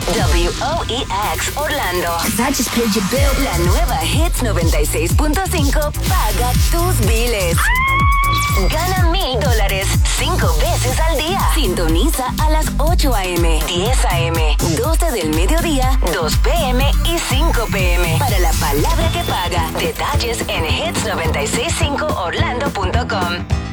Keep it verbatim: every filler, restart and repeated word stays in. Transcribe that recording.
W O E X Orlando. I just paid your bill. La nueva Hits noventa y seis punto cinco paga tus biles. Gana mil dólares cinco veces al día. Sintoniza a las ocho a.m., diez a.m., doce del mediodía, dos p.m. y cinco p.m. para la palabra que paga. Detalles en hits nueve seis cinco orlando punto com.